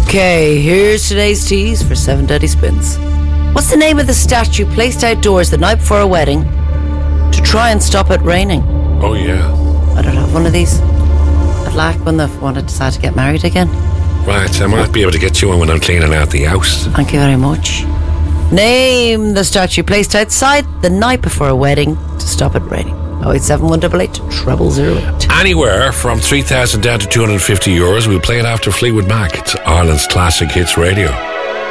Okay, here's today's tease for 7 Deadly Spins. What's the name of the statue placed outdoors the night before a wedding to try and stop it raining? Oh, yeah. I don't have one of these. I'd like one if I want to decide to get married again. Right, I might be able to get you one when I'm cleaning out the house. Thank you very much. Name the statue placed outside the night before a wedding to stop it raining. 087 008 Anywhere from 3,000 down to €250. We'll play it after Fleetwood Mac. It's Ireland's Classic Hits Radio.